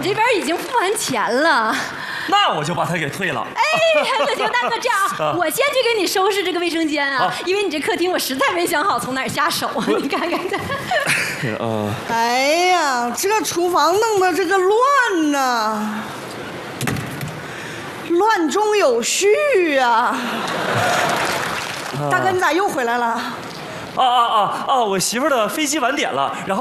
这边已经付完钱了。 那我就把它给退了。 哎，可行，大哥，这样啊，我先去给你收拾这个卫生间啊，因为你这客厅我实在没想好从哪儿下手。你看看这。 哎呀，这厨房弄得这个乱呐，乱中有序啊。大哥，你咋又回来了？ 我媳妇儿的飞机晚点了，然后。